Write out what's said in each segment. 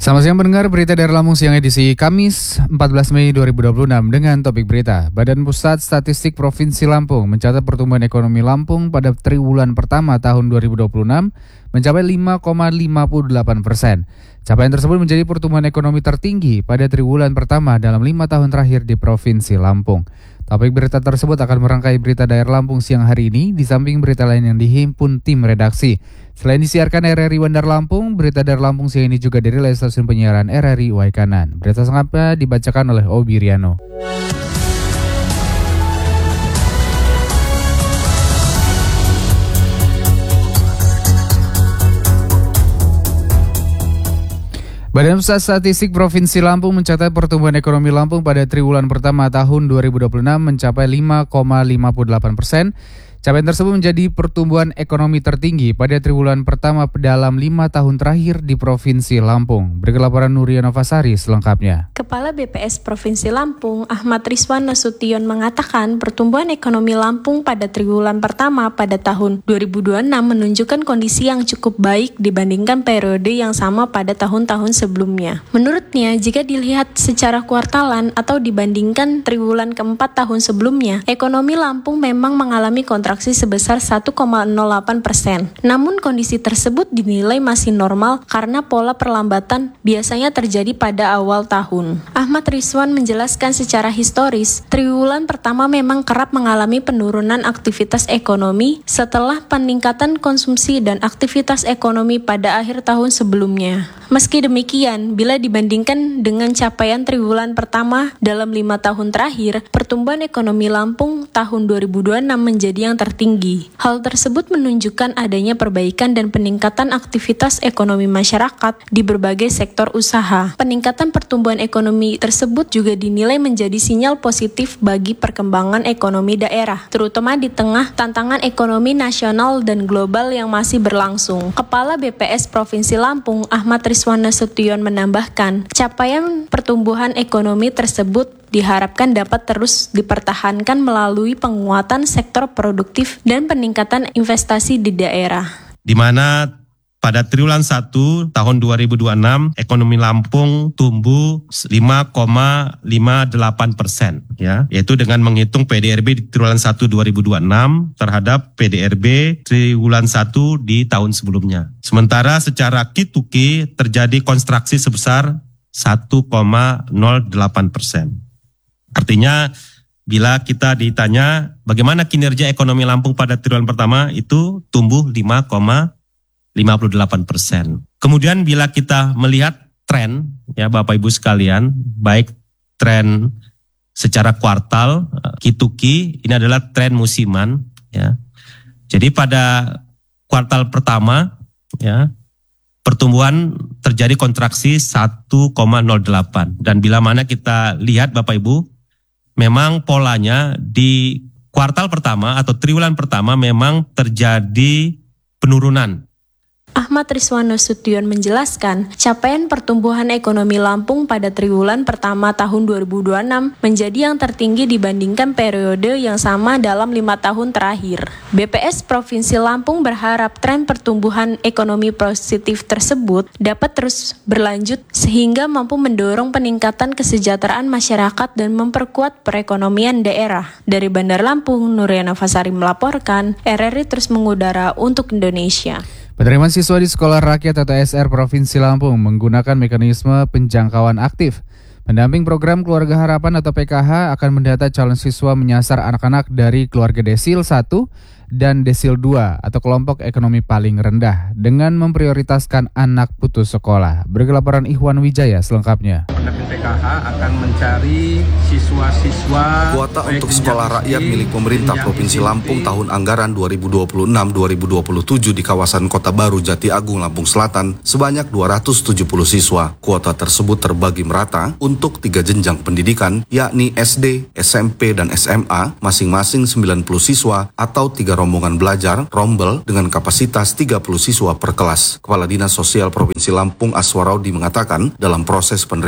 Selamat siang pendengar, berita dari Lampung siang edisi Kamis 14 Mei 2026 dengan topik berita. Badan Pusat Statistik Provinsi Lampung mencatat pertumbuhan ekonomi Lampung pada triwulan pertama tahun 2026 mencapai 5,58%. Capaian tersebut menjadi pertumbuhan ekonomi tertinggi pada triwulan pertama dalam 5 tahun terakhir di Provinsi Lampung. Topik berita tersebut akan merangkai berita daerah Lampung siang hari ini di samping berita lain yang dihimpun tim redaksi. Selain disiarkan RRI Bandar Lampung, berita dari Lampung siang ini juga dirilis stasiun penyiaran RRI Waikanan. Berita selengkapnya dibacakan oleh Obi Riano. Badan Pusat Statistik Provinsi Lampung mencatat pertumbuhan ekonomi Lampung pada triwulan pertama tahun 2026 mencapai 5,58%. Capaian tersebut menjadi pertumbuhan ekonomi tertinggi pada triwulan pertama dalam 5 tahun terakhir di Provinsi Lampung. Berikut laporan Nuriana Fasari selengkapnya. Kepala BPS Provinsi Lampung, Ahmad Rizwan Nasution mengatakan pertumbuhan ekonomi Lampung pada triwulan pertama pada tahun 2026 menunjukkan kondisi yang cukup baik dibandingkan periode yang sama pada tahun-tahun sebelumnya. Menurutnya, jika dilihat secara kuartalan atau dibandingkan triwulan keempat tahun sebelumnya, ekonomi Lampung memang mengalami kontraksi sebesar 1,08%. Namun kondisi tersebut dinilai masih normal karena pola perlambatan biasanya terjadi pada awal tahun. Ahmad Rizwan menjelaskan secara historis, triwulan pertama memang kerap mengalami penurunan aktivitas ekonomi setelah peningkatan konsumsi dan aktivitas ekonomi pada akhir tahun sebelumnya. Meski demikian, bila dibandingkan dengan capaian triwulan pertama dalam 5 tahun terakhir, pertumbuhan ekonomi Lampung tahun 2026 menjadi yang tertinggi. Hal tersebut menunjukkan adanya perbaikan dan peningkatan aktivitas ekonomi masyarakat di berbagai sektor usaha. Peningkatan pertumbuhan ekonomi tersebut juga dinilai menjadi sinyal positif bagi perkembangan ekonomi daerah, terutama di tengah tantangan ekonomi nasional dan global yang masih berlangsung. Kepala BPS Provinsi Lampung, Ahmad Rizwan Nasution menambahkan, capaian pertumbuhan ekonomi tersebut diharapkan dapat terus dipertahankan melalui penguatan sektor produktif dan peningkatan investasi di daerah. Di mana pada triwulan 1 tahun 2026 ekonomi Lampung tumbuh 5,58%, ya, yaitu dengan menghitung PDRB di triwulan 1 2026 terhadap PDRB triwulan 1 di tahun sebelumnya. Sementara secara Q2Q terjadi kontraksi sebesar 1,08%. Artinya bila kita ditanya bagaimana kinerja ekonomi Lampung pada triwulan pertama, itu tumbuh 5,58%. Kemudian bila kita melihat tren, ya Bapak Ibu sekalian, baik tren secara kuartal, Q2Q, ini adalah tren musiman, ya. Jadi pada kuartal pertama, ya, pertumbuhan terjadi kontraksi 1,08. Dan bila mana kita lihat Bapak Ibu, memang polanya di kuartal pertama atau triwulan pertama memang terjadi penurunan. Ahmad Rizwan Nasution menjelaskan, capaian pertumbuhan ekonomi Lampung pada triwulan pertama tahun 2026 menjadi yang tertinggi dibandingkan periode yang sama dalam 5 tahun terakhir. BPS Provinsi Lampung berharap tren pertumbuhan ekonomi positif tersebut dapat terus berlanjut sehingga mampu mendorong peningkatan kesejahteraan masyarakat dan memperkuat perekonomian daerah. Dari Bandar Lampung, Nuriana Fasari melaporkan, RRI terus mengudara untuk Indonesia. Penerimaan siswa di Sekolah Rakyat atau SR Provinsi Lampung menggunakan mekanisme penjangkauan aktif. Pendamping program Keluarga Harapan atau PKH akan mendata calon siswa menyasar anak-anak dari keluarga desil 1 dan desil 2 atau kelompok ekonomi paling rendah dengan memprioritaskan anak putus sekolah. Berikut laporan Ikhwan Wijaya selengkapnya. Pendamping PKH akan mencari siswa-siswa kuota untuk sekolah rakyat milik pemerintah Provinsi Lampung tahun anggaran 2026-2027 di kawasan Kota Baru Jati Agung, Lampung Selatan sebanyak 270 siswa. Kuota tersebut terbagi merata untuk 3 jenjang pendidikan, yakni SD, SMP, dan SMA, masing-masing 90 siswa atau 3 rombongan belajar, rombel dengan kapasitas 30 siswa per kelas. Kepala Dinas Sosial Provinsi Lampung Aswaraudi mengatakan dalam proses penerimaan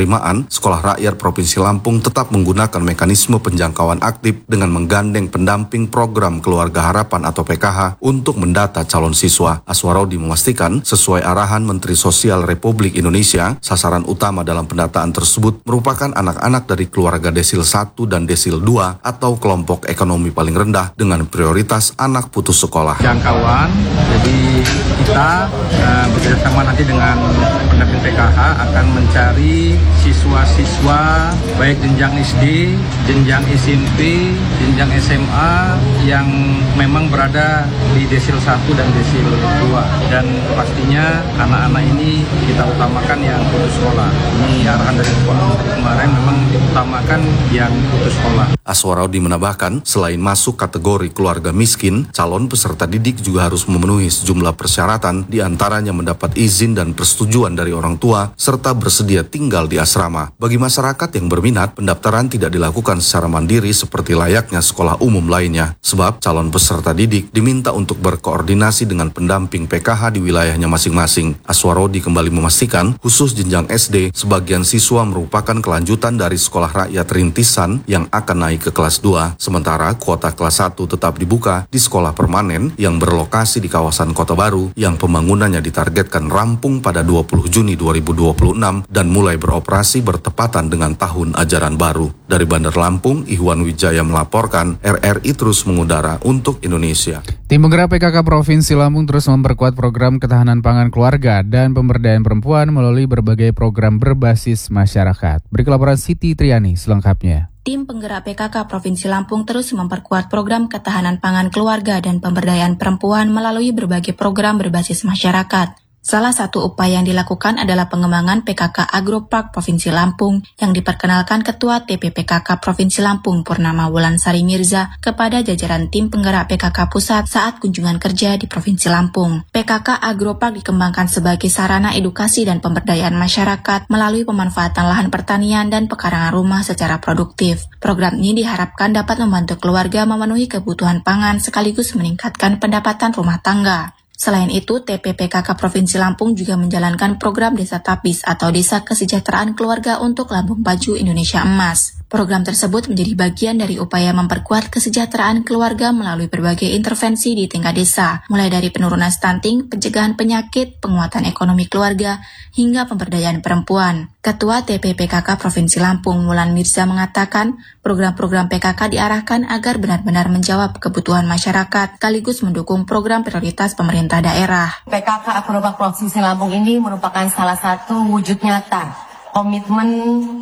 Sekolah Rakyat Provinsi Lampung tetap menggunakan mekanisme penjangkauan aktif dengan menggandeng pendamping program Keluarga Harapan atau PKH untuk mendata calon siswa. Aswarodi memastikan sesuai arahan Menteri Sosial Republik Indonesia, sasaran utama dalam pendataan tersebut merupakan anak-anak dari keluarga desil 1 dan desil 2 atau kelompok ekonomi paling rendah dengan prioritas anak putus sekolah. Jangkauan, jadi kita bekerjasama nanti dengan pendamping PKH akan mencari siswa-siswa baik jenjang SD, jenjang SMP, jenjang SMA yang memang berada di desil 1 dan desil 2. Dan pastinya anak-anak ini kita utamakan yang putus sekolah. Ini arahan dari kemarin memang diutamakan yang putus sekolah. Aswarodi menambahkan, selain masuk kategori keluarga miskin, calon peserta didik juga harus memenuhi sejumlah persyaratan, diantaranya mendapat izin dan persetujuan dari orang tua, serta bersedia tinggal di asrama. Bagi masyarakat yang berminat, pendaftaran tidak dilakukan secara mandiri seperti layaknya sekolah umum lainnya, sebab calon peserta didik diminta untuk berkoordinasi dengan pendamping PKH di wilayahnya masing-masing. Aswarodi kembali memastikan, khusus jenjang SD, sebagian siswa merupakan kelanjutan dari sekolah rakyat rintisan yang akan naik ke kelas 2, sementara kuota kelas 1 tetap dibuka di sekolah permanen yang berlokasi di kawasan Kota Baru yang pembangunannya ditargetkan rampung pada 20 Juni 2026 dan mulai beroperasi bertepatan dengan tahun ajaran baru. Dari Bandar Lampung, Ihwan Wijaya melaporkan, RRI terus mengudara untuk Indonesia. Tim penggerak PKK Provinsi Lampung terus memperkuat program ketahanan pangan keluarga dan pemberdayaan perempuan melalui berbagai program berbasis masyarakat. Berikut laporan Siti Triani selengkapnya. Tim penggerak PKK Provinsi Lampung terus memperkuat program ketahanan pangan keluarga dan pemberdayaan perempuan melalui berbagai program berbasis masyarakat. Salah satu upaya yang dilakukan adalah pengembangan PKK Agropark Provinsi Lampung yang diperkenalkan Ketua TPPKK Provinsi Lampung Purnama Wulansari Mirza kepada jajaran tim penggerak PKK Pusat saat kunjungan kerja di Provinsi Lampung. PKK Agropark dikembangkan sebagai sarana edukasi dan pemberdayaan masyarakat melalui pemanfaatan lahan pertanian dan pekarangan rumah secara produktif. Program ini diharapkan dapat membantu keluarga memenuhi kebutuhan pangan sekaligus meningkatkan pendapatan rumah tangga. Selain itu, TPPKK Provinsi Lampung juga menjalankan program Desa Tapis atau Desa Kesejahteraan Keluarga untuk Lampung Maju Indonesia Emas. Program tersebut menjadi bagian dari upaya memperkuat kesejahteraan keluarga melalui berbagai intervensi di tingkat desa, mulai dari penurunan stunting, pencegahan penyakit, penguatan ekonomi keluarga, hingga pemberdayaan perempuan. Ketua TPPKK Provinsi Lampung, Wulan Mirza mengatakan, program-program PKK diarahkan agar benar-benar menjawab kebutuhan masyarakat, sekaligus mendukung program prioritas pemerintah daerah. PKK Agropark Provinsi Lampung ini merupakan salah satu wujud nyata komitmen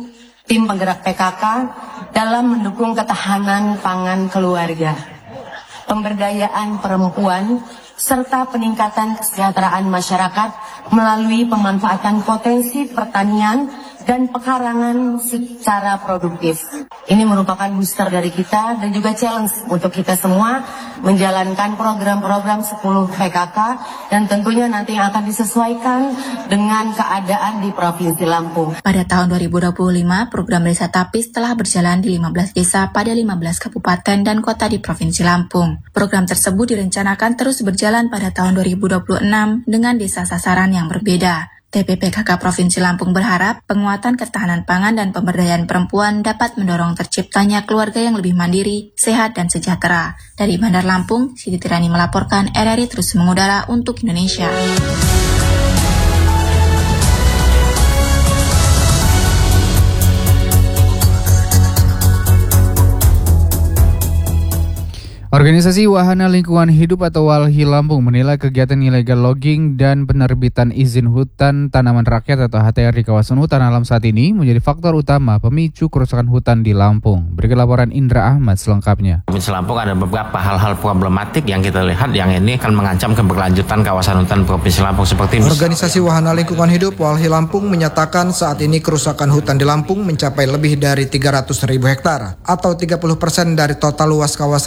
tim penggerak PKK dalam mendukung ketahanan pangan keluarga, pemberdayaan perempuan, serta peningkatan kesejahteraan masyarakat melalui pemanfaatan potensi pertanian dan pekarangan secara produktif. Ini merupakan booster dari kita dan juga challenge untuk kita semua menjalankan program-program 10 PKK dan tentunya nanti yang akan disesuaikan dengan keadaan di Provinsi Lampung. Pada tahun 2025, program Desa Tapis telah berjalan di 15 desa pada 15 kabupaten dan kota di Provinsi Lampung. Program tersebut direncanakan terus berjalan pada tahun 2026 dengan desa sasaran yang berbeda. TPPKK Provinsi Lampung berharap penguatan ketahanan pangan dan pemberdayaan perempuan dapat mendorong terciptanya keluarga yang lebih mandiri, sehat, dan sejahtera. Dari Bandar Lampung, Siti Tirani melaporkan, RRI terus mengudara untuk Indonesia. Organisasi Wahana Lingkungan Hidup atau WALHI Lampung menilai kegiatan ilegal logging dan penerbitan izin hutan tanaman rakyat atau HTR di kawasan hutan alam saat ini menjadi faktor utama pemicu kerusakan hutan di Lampung. Berikut laporan Indra Ahmad selengkapnya. Provinsi Lampung ada beberapa hal-hal problematik yang kita lihat yang ini akan mengancam keberlanjutan kawasan hutan Provinsi Lampung seperti ini. Organisasi Wahana Lingkungan Hidup WALHI Lampung menyatakan saat ini kerusakan hutan di Lampung mencapai lebih dari 300.000 hektar atau 30% dari total luas kawasan hutan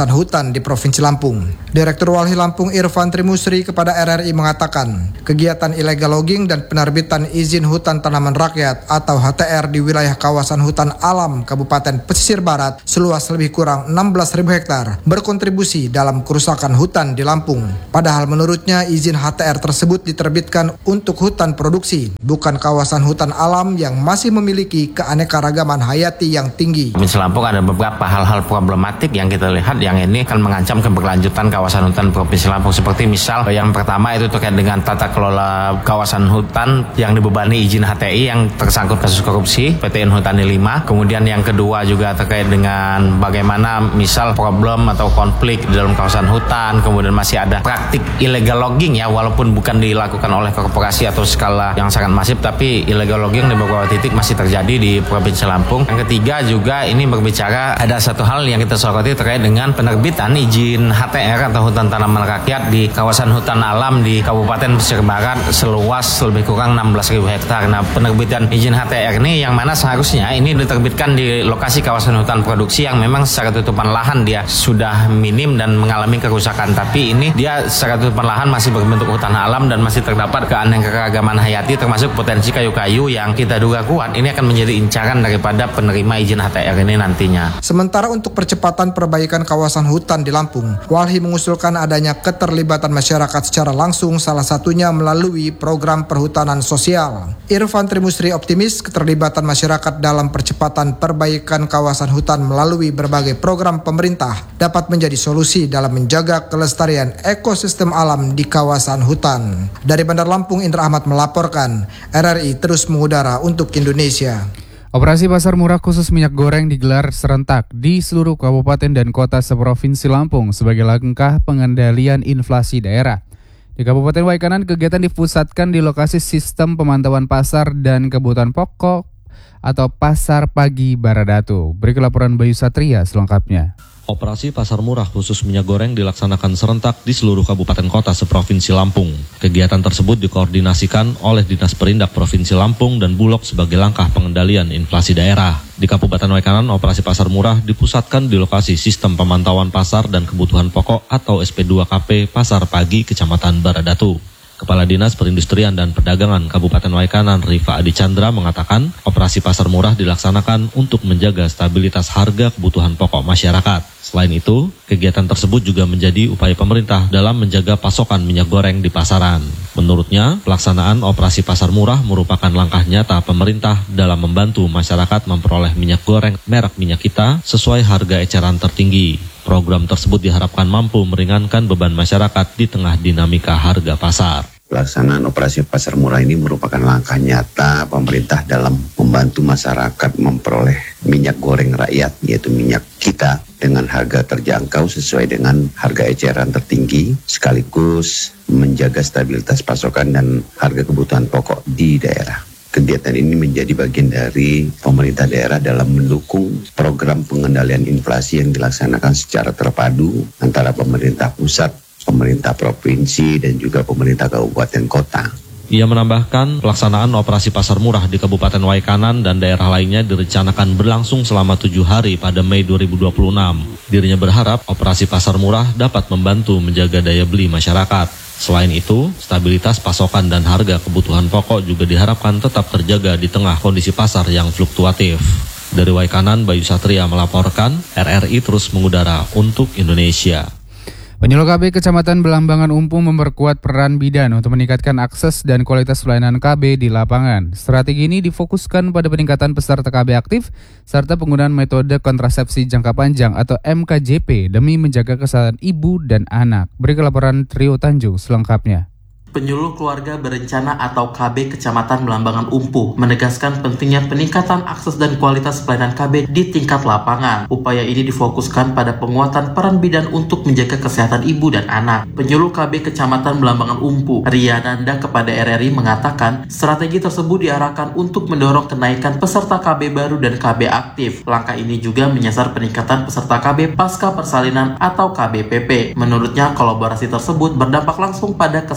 hutan di Provinsi Lampung. Direktur Walhi Lampung Irfan Trimusri kepada RRI mengatakan, kegiatan illegal logging dan penerbitan izin hutan tanaman rakyat atau HTR di wilayah kawasan hutan alam Kabupaten Pesisir Barat seluas lebih kurang 16.000 hektar berkontribusi dalam kerusakan hutan di Lampung. Padahal menurutnya izin HTR tersebut diterbitkan untuk hutan produksi, bukan kawasan hutan alam yang masih memiliki keanekaragaman hayati yang tinggi. Provinsi Lampung ada beberapa hal-hal problematik yang kita lihat yang ini akan mengancam keberlanjutan kawasan hutan Provinsi Lampung. Seperti misal yang pertama itu terkait dengan tata kelola kawasan hutan yang dibebani izin HTI yang tersangkut kasus korupsi PTN Hutani 5. Kemudian yang kedua juga terkait dengan bagaimana misal problem atau konflik di dalam kawasan hutan. Kemudian masih ada praktik illegal logging ya, walaupun bukan dilakukan oleh korporasi atau skala yang sangat masif, tapi illegal logging di beberapa titik masih terjadi di Provinsi Lampung. Yang ketiga juga ini berbicara ada satu hal yang kita soroti terkait dengan penerbitan izin HTR atau hutan tanaman rakyat di kawasan hutan alam di Kabupaten Pesisir Barat seluas lebih kurang 16.000 hektar. Nah, penerbitan izin HTR ini yang mana seharusnya ini diterbitkan di lokasi kawasan hutan produksi yang memang secara tutupan lahan dia sudah minim dan mengalami kerusakan, tapi ini dia secara tutupan lahan masih berbentuk hutan alam dan masih terdapat keanekaragaman hayati termasuk potensi kayu-kayu yang kita duga kuat ini akan menjadi incaran daripada penerima izin HTR ini nantinya. Sementara untuk percepatan perbaikan kawasan hutan di Lampung, Walhi mengusulkan adanya keterlibatan masyarakat secara langsung, salah satunya melalui program perhutanan sosial. Irfan Trimusri optimis keterlibatan masyarakat dalam percepatan perbaikan kawasan hutan melalui berbagai program pemerintah dapat menjadi solusi dalam menjaga kelestarian ekosistem alam di kawasan hutan. Dari Bandar Lampung, Indra Ahmad melaporkan, RRI terus mengudara untuk Indonesia. Operasi pasar murah khusus minyak goreng digelar serentak di seluruh kabupaten dan kota seprovinsi Lampung sebagai langkah pengendalian inflasi daerah. Di Kabupaten Waikanan, kegiatan dipusatkan di lokasi sistem pemantauan pasar dan kebutuhan pokok atau Pasar Pagi Baradatu. Berikut laporan Bayu Satria selengkapnya. Operasi pasar murah khusus minyak goreng dilaksanakan serentak di seluruh kabupaten kota seprovinsi Lampung. Kegiatan tersebut dikoordinasikan oleh Dinas Perindak Provinsi Lampung dan Bulog sebagai langkah pengendalian inflasi daerah. Di Kabupaten Waikanan, operasi pasar murah dipusatkan di lokasi sistem pemantauan pasar dan kebutuhan pokok atau SP2KP Pasar Pagi Kecamatan Baradatu. Kepala Dinas Perindustrian dan Perdagangan Kabupaten Waikanan Rifa Adi Chandra mengatakan operasi pasar murah dilaksanakan untuk menjaga stabilitas harga kebutuhan pokok masyarakat. Selain itu, kegiatan tersebut juga menjadi upaya pemerintah dalam menjaga pasokan minyak goreng di pasaran. Menurutnya, pelaksanaan operasi pasar murah merupakan langkah nyata pemerintah dalam membantu masyarakat memperoleh minyak goreng merek minyak kita sesuai harga eceran tertinggi. Program tersebut diharapkan mampu meringankan beban masyarakat di tengah dinamika harga pasar. Pelaksanaan operasi pasar murah ini merupakan langkah nyata pemerintah dalam membantu masyarakat memperoleh minyak goreng rakyat, yaitu minyak kita, dengan harga terjangkau sesuai dengan harga eceran tertinggi, sekaligus menjaga stabilitas pasokan dan harga kebutuhan pokok di daerah. Kegiatan ini menjadi bagian dari pemerintah daerah dalam mendukung program pengendalian inflasi yang dilaksanakan secara terpadu antara pemerintah pusat, pemerintah provinsi, dan juga pemerintah kabupaten kota. Ia menambahkan pelaksanaan operasi pasar murah di Kabupaten Waikanan dan daerah lainnya direncanakan berlangsung selama 7 hari pada Mei 2026. Dirinya berharap operasi pasar murah dapat membantu menjaga daya beli masyarakat. Selain itu, stabilitas pasokan dan harga kebutuhan pokok juga diharapkan tetap terjaga di tengah kondisi pasar yang fluktuatif. Dari Waikanan, Bayu Satria melaporkan, RRI terus mengudara untuk Indonesia. Penyuluh KB Kecamatan Belambangan Umpung memperkuat peran bidan untuk meningkatkan akses dan kualitas pelayanan KB di lapangan. Strategi ini difokuskan pada peningkatan peserta KB aktif serta penggunaan metode kontrasepsi jangka panjang atau MKJP demi menjaga kesehatan ibu dan anak. Berikut laporan Trio Tanjung selengkapnya. Penyuluh Keluarga Berencana atau KB Kecamatan Belambangan Umpung menegaskan pentingnya peningkatan akses dan kualitas pelayanan KB di tingkat lapangan. Upaya ini difokuskan pada penguatan peran bidan untuk menjaga kesehatan ibu dan anak. Penyuluh KB Kecamatan Belambangan Umpung, Ria Nanda kepada RRI mengatakan strategi tersebut diarahkan untuk mendorong kenaikan peserta KB baru dan KB aktif. Langkah ini juga menyasar peningkatan peserta KB pasca persalinan atau KBPP. Menurutnya, kolaborasi tersebut berdampak langsung pada kesehatan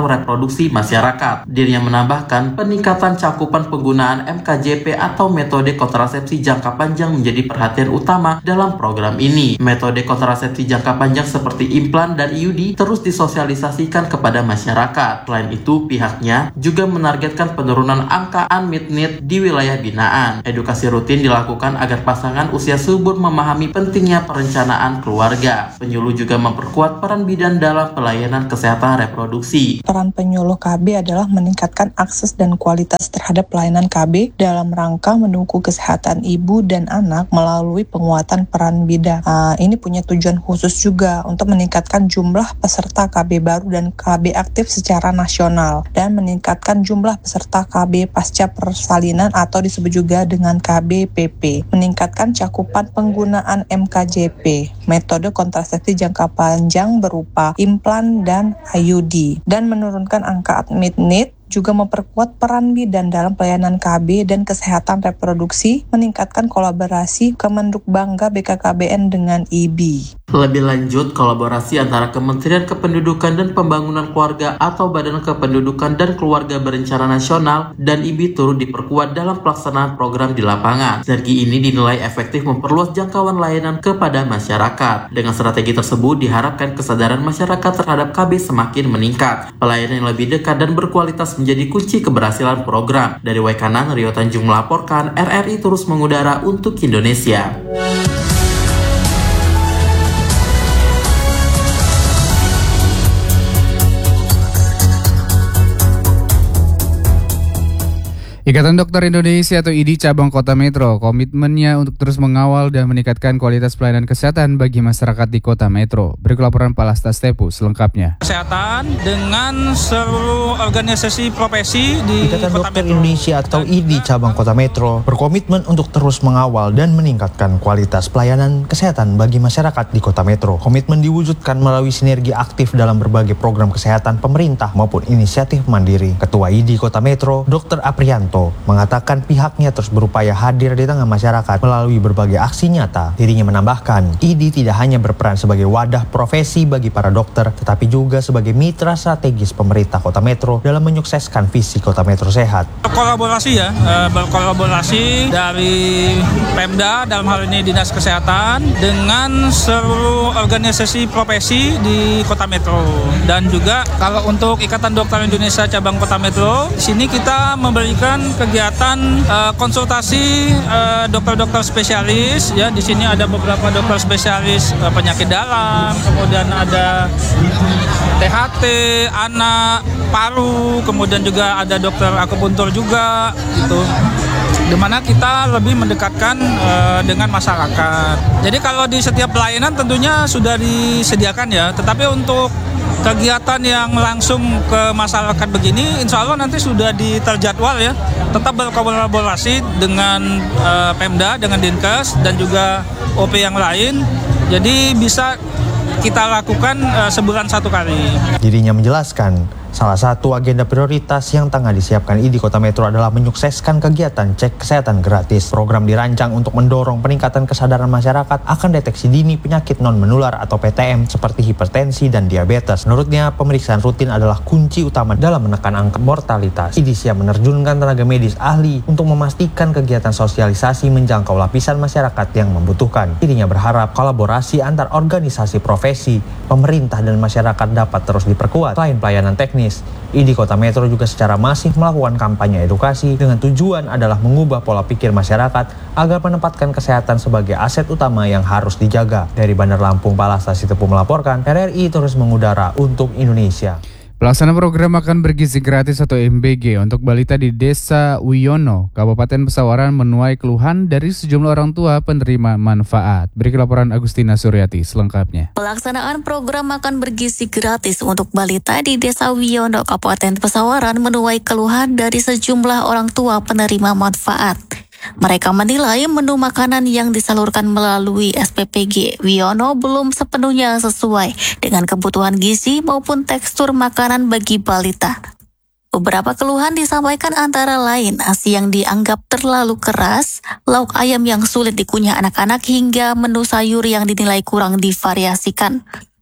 kesehatan reproduksi masyarakat. Dirinya menambahkan peningkatan cakupan penggunaan MKJP atau metode kontrasepsi jangka panjang menjadi perhatian utama dalam program ini. Metode kontrasepsi jangka panjang seperti implan dan IUD terus disosialisasikan kepada masyarakat. Selain itu, pihaknya juga menargetkan penurunan angka unmet need di wilayah binaan. Edukasi rutin dilakukan agar pasangan usia subur memahami pentingnya perencanaan keluarga. Penyuluh juga memperkuat peran bidan dalam pelayanan kesehatan reproduksi. Peran penyuluh KB adalah meningkatkan akses dan kualitas terhadap pelayanan KB dalam rangka mendukung kesehatan ibu dan anak melalui penguatan peran bidan. Ini punya tujuan khusus juga untuk meningkatkan jumlah peserta KB baru dan KB aktif secara nasional dan meningkatkan jumlah peserta KB pasca persalinan atau disebut juga dengan KBPP, meningkatkan cakupan penggunaan MKJP, metode kontrasepsi jangka panjang berupa implan dan IUD, dan menurunkan angka unmet need, juga memperkuat peran bidan dalam pelayanan KB dan kesehatan reproduksi, meningkatkan kolaborasi Kemendukbangga BKKBN dengan IBI. Lebih lanjut, kolaborasi antara Kementerian Kependudukan dan Pembangunan Keluarga atau Badan Kependudukan dan Keluarga Berencana Nasional dan IBI turut diperkuat dalam pelaksanaan program di lapangan. Sinergi ini dinilai efektif memperluas jangkauan layanan kepada masyarakat. Dengan strategi tersebut diharapkan kesadaran masyarakat terhadap KB semakin meningkat. Pelayanan yang lebih dekat dan berkualitas menjadi kunci keberhasilan program. Dari Waikanan, Rio Tanjung melaporkan, RRI terus mengudara untuk Indonesia. Ikatan Dokter Indonesia atau IDI Cabang Kota Metro komitmennya untuk terus mengawal dan meningkatkan kualitas pelayanan kesehatan bagi masyarakat di Kota Metro. Berikut laporan Palasta Stepu selengkapnya. Kesehatan dengan seluruh organisasi profesi di Ikatan Kota Dokter Metro. Indonesia atau IDI Cabang Kota Metro berkomitmen untuk terus mengawal dan meningkatkan kualitas pelayanan kesehatan bagi masyarakat di Kota Metro. Komitmen diwujudkan melalui sinergi aktif dalam berbagai program kesehatan pemerintah maupun inisiatif mandiri. Ketua IDI Kota Metro, Dr. Aprianto, mengatakan pihaknya terus berupaya hadir di tengah masyarakat melalui berbagai aksi nyata. Dirinya menambahkan, IDI tidak hanya berperan sebagai wadah profesi bagi para dokter, tetapi juga sebagai mitra strategis pemerintah Kota Metro dalam menyukseskan visi Kota Metro sehat. Berkolaborasi dari Pemda, dalam hal ini Dinas Kesehatan, dengan seluruh organisasi profesi di Kota Metro. Dan juga kalau untuk Ikatan Dokter Indonesia Cabang Kota Metro, di sini kita memberikan kegiatan konsultasi dokter-dokter spesialis. Ya, di sini ada beberapa dokter spesialis penyakit dalam, kemudian ada THT, anak, paru, kemudian juga ada dokter akupuntur juga, gitu. Di mana kita lebih mendekatkan dengan masyarakat. Jadi kalau di setiap pelayanan tentunya sudah disediakan ya, tetapi untuk kegiatan yang langsung ke masyarakat begini, insya Allah nanti sudah terjadwal ya. Tetap berkolaborasi dengan Pemda, dengan Dinkes, dan juga OP yang lain. Jadi bisa kita lakukan sebulan satu kali. Dirinya menjelaskan, salah satu agenda prioritas yang tengah disiapkan IDI Kota Metro adalah menyukseskan kegiatan cek kesehatan gratis. Program dirancang untuk mendorong peningkatan kesadaran masyarakat akan deteksi dini penyakit non-menular atau PTM seperti hipertensi dan diabetes. Menurutnya, pemeriksaan rutin adalah kunci utama dalam menekan angka mortalitas. IDI siap menerjunkan tenaga medis ahli untuk memastikan kegiatan sosialisasi menjangkau lapisan masyarakat yang membutuhkan. Dirinya berharap kolaborasi antar organisasi profesi, pemerintah dan masyarakat dapat terus diperkuat. Selain pelayanan teknis, IDI Kota Metro juga secara masif melakukan kampanye edukasi dengan tujuan adalah mengubah pola pikir masyarakat agar menempatkan kesehatan sebagai aset utama yang harus dijaga. Dari Bandar Lampung, Palasta Sitepu melaporkan, RRI terus mengudara untuk Indonesia. Pelaksana program makan bergizi gratis atau MBG untuk balita di Desa Wiono, Kabupaten Pesawaran menuai keluhan dari sejumlah orang tua penerima manfaat. Berikut laporan Agustina Suryati selengkapnya. Pelaksanaan program makan bergizi gratis untuk balita di Desa Wiono, Kabupaten Pesawaran menuai keluhan dari sejumlah orang tua penerima manfaat. Mereka menilai menu makanan yang disalurkan melalui SPPG Wiono belum sepenuhnya sesuai dengan kebutuhan gizi maupun tekstur makanan bagi balita. Beberapa keluhan disampaikan antara lain nasi yang dianggap terlalu keras, lauk ayam yang sulit dikunyah anak-anak hingga menu sayur yang dinilai kurang divariasikan.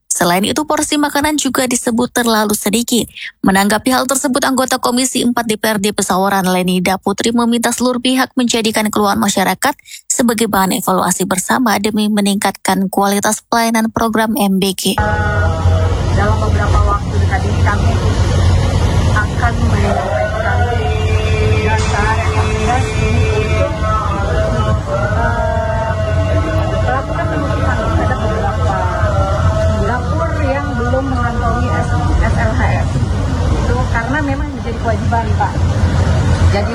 Selain itu, porsi makanan juga disebut terlalu sedikit. Menanggapi hal tersebut, anggota Komisi 4 DPRD Pesawaran Lenida Putri meminta seluruh pihak menjadikan keluhan masyarakat sebagai bahan evaluasi bersama demi meningkatkan kualitas pelayanan program MBG. Dalam beberapa waktu dekat ini kami akan